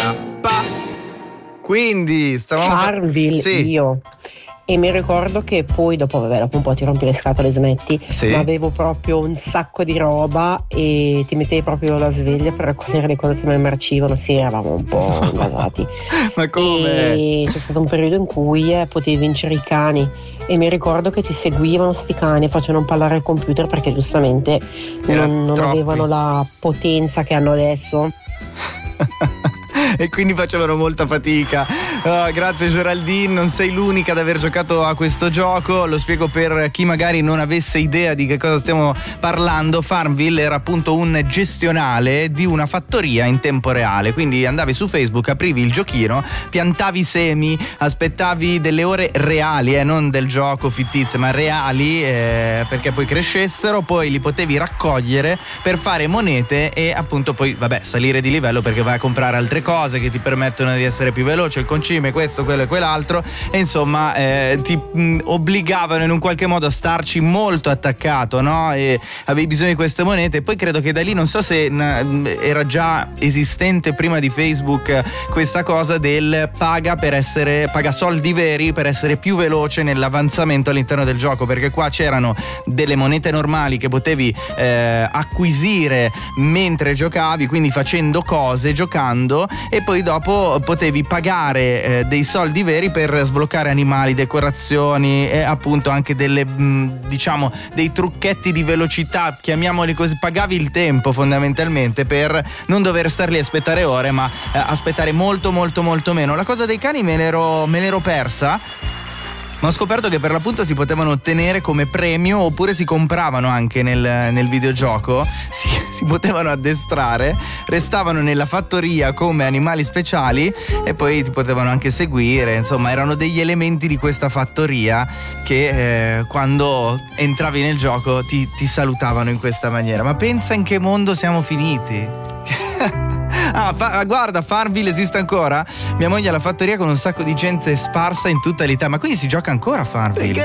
Quindi stavamo Farmville, sì. io. E mi ricordo che poi dopo un po' ti rompi le scatole e smetti, Sì. ma avevo proprio un sacco di roba e ti mettevi proprio la sveglia per raccogliere le cose che mi emercivano. Sì, eravamo un po' gasati. Ma come? E c'è stato un periodo in cui potevi vincere i cani e mi ricordo che ti seguivano sti cani e facevano parlare al computer perché giustamente non troppi. avevano la potenza che hanno adesso. E quindi facevano molta fatica. Grazie Geraldine, non sei l'unica ad aver giocato a questo gioco. Lo spiego per chi magari non avesse idea di che cosa stiamo parlando. Farmville era appunto un gestionale di una fattoria in tempo reale, quindi andavi su Facebook, aprivi il giochino, piantavi semi, aspettavi delle ore reali, non del gioco fittizio ma reali, perché poi crescessero, poi li potevi raccogliere per fare monete e appunto poi salire di livello perché vai a comprare altre cose che ti permettono di essere più veloce, il concime, questo, quello e quell'altro, e insomma ti obbligavano in un qualche modo a starci molto attaccato, no? E avevi bisogno di queste monete. E poi credo che da lì, non so se era già esistente prima di Facebook questa cosa del paga soldi veri per essere più veloce nell'avanzamento all'interno del gioco, perché qua c'erano delle monete normali che potevi acquisire mentre giocavi, quindi facendo cose, giocando, e poi dopo potevi pagare dei soldi veri per sbloccare animali, decorazioni e appunto anche dei trucchetti di velocità, chiamiamoli così. Pagavi il tempo fondamentalmente per non dover star lì a aspettare ore, ma aspettare molto molto molto meno. La cosa dei cani me l'ero persa, ma ho scoperto che per l'appunto si potevano ottenere come premio, oppure si compravano anche nel videogioco, si potevano addestrare, restavano nella fattoria come animali speciali e poi ti potevano anche seguire. Insomma, erano degli elementi di questa fattoria che quando entravi nel gioco ti salutavano in questa maniera. Ma pensa in che mondo siamo finiti. Guarda, Farmville esiste ancora? Mia moglie ha la fattoria con un sacco di gente sparsa in tutta l'Italia. Ma quindi si gioca ancora a Farmville?